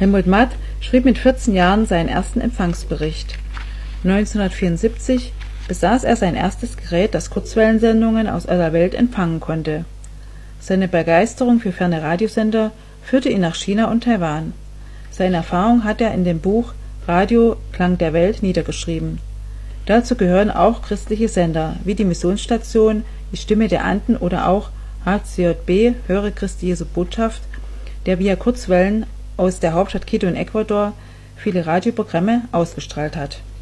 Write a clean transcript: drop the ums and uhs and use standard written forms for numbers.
Helmut Matt schrieb mit 14 Jahren seinen ersten Empfangsbericht. 1974 besaß er sein erstes Gerät, das Kurzwellensendungen aus aller Welt empfangen konnte. Seine Begeisterung für ferne Radiosender führte ihn nach China und Taiwan. Seine Erfahrung hat er in dem Buch Radio Klang der Welt niedergeschrieben. Dazu gehören auch christliche Sender, wie die Missionsstation, die Stimme der Anden oder auch HCJB, Höre Christi Jesu Botschaft, der via Kurzwellen aus der Hauptstadt Quito in Ecuador viele Radioprogramme ausgestrahlt hat.